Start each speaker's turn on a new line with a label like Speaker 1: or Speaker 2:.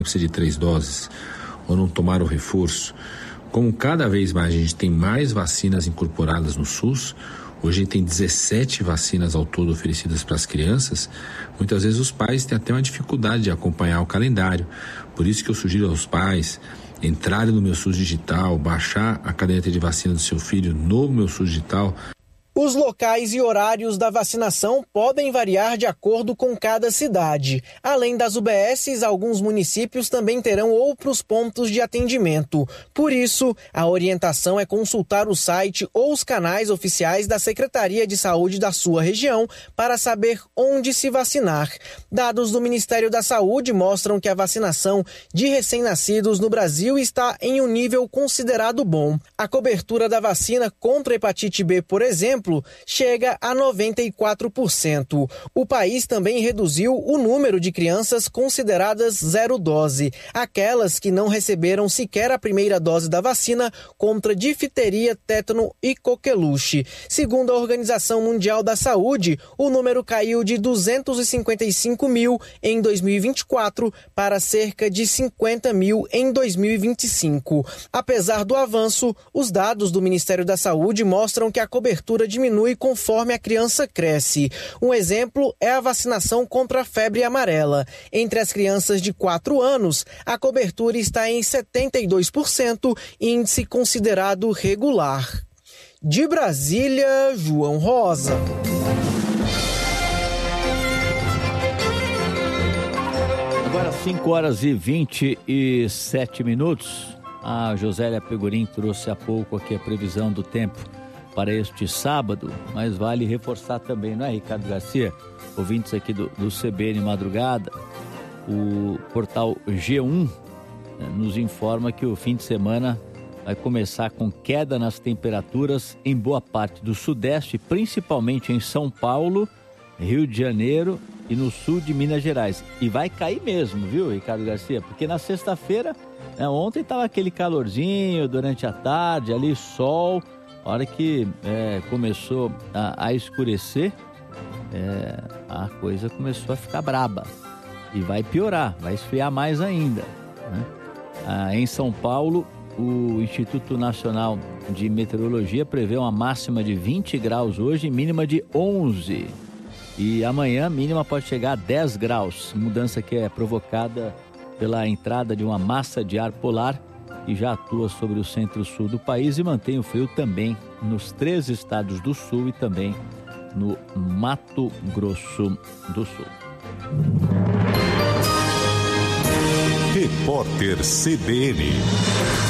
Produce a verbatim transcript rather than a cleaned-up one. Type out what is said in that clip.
Speaker 1: precisa de três doses ou não tomar o reforço. Como cada vez mais a gente tem mais vacinas incorporadas no SUS, hoje a gente tem dezessete vacinas ao todo oferecidas para as crianças, muitas vezes os pais têm até uma dificuldade de acompanhar o calendário. Por isso que eu sugiro aos pais entrarem no Meu SUS Digital, baixar a caderneta de vacina do seu filho no Meu SUS Digital.
Speaker 2: Os locais e horários da vacinação podem variar de acordo com cada cidade. Além das U B Ss, alguns municípios também terão outros pontos de atendimento. Por isso, a orientação é consultar o site ou os canais oficiais da Secretaria de Saúde da sua região para saber onde se vacinar. Dados do Ministério da Saúde mostram que a vacinação de recém-nascidos no Brasil está em um nível considerado bom. A cobertura da vacina contra a hepatite B, por exemplo, chega a noventa e quatro por cento. O país também reduziu o número de crianças consideradas zero dose, aquelas que não receberam sequer a primeira dose da vacina contra difteria, tétano e coqueluche. Segundo a Organização Mundial da Saúde, o número caiu de duzentos e cinquenta e cinco mil em dois mil e vinte e quatro para cerca de cinquenta mil em dois mil e vinte e cinco. Apesar do avanço, os dados do Ministério da Saúde mostram que a cobertura diminui conforme a criança cresce. Um exemplo é a vacinação contra a febre amarela. Entre as crianças de quatro anos, a cobertura está em setenta e dois por cento, índice considerado regular. De Brasília, João Rosa.
Speaker 3: Agora cinco horas e vinte e sete minutos. A Josélia Pegorim trouxe há pouco aqui a previsão do tempo para este sábado, mas vale reforçar também, não é, Ricardo Garcia? Ouvintes aqui do, do C B N Madrugada, o portal G um né, nos informa que o fim de semana vai começar com queda nas temperaturas em boa parte do Sudeste, principalmente em São Paulo, Rio de Janeiro e no sul de Minas Gerais. E vai cair mesmo, viu, Ricardo Garcia? Porque na sexta-feira, né, ontem estava aquele calorzinho durante a tarde, ali sol. A hora que é, começou a, a escurecer, é, a coisa começou a ficar braba. E vai piorar, vai esfriar mais ainda, né? Ah, em São Paulo, o Instituto Nacional de Meteorologia prevê uma máxima de vinte graus hoje e mínima de onze. E amanhã a mínima pode chegar a dez graus. Mudança que é provocada pela entrada de uma massa de ar polar que já atua sobre o centro-sul do país e mantém o frio também nos três estados do sul e também no Mato Grosso do Sul.
Speaker 4: Repórter C B N.